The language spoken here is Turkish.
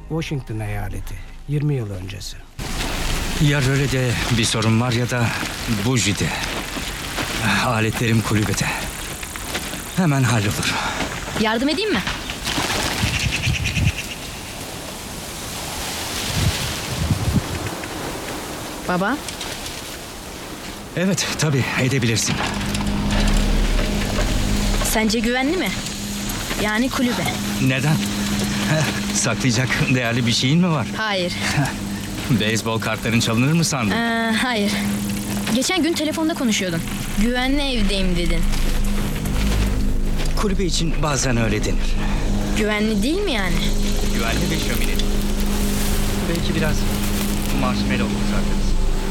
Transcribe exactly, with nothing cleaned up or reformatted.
Washington eyaleti. yirmi yıl öncesi. Ya rölede bir sorun var ya da bujide. Aletlerim kulübede. Hemen hallolur. Yardım edeyim mi? Baba, Evet, tabii edebilirsin. sence güvenli mi? Yani kulübe. Neden? Saklayacak değerli bir şeyin mi var? Hayır. Beyzbol kartların çalınır mı sandın? Ee, hayır. Geçen gün telefonda konuşuyordun. Güvenli evdeyim dedin. Kulübe için bazen öyle denir. Güvenli değil mi yani? Güvenli ve şömineli. Belki biraz marshmallow kızartırız.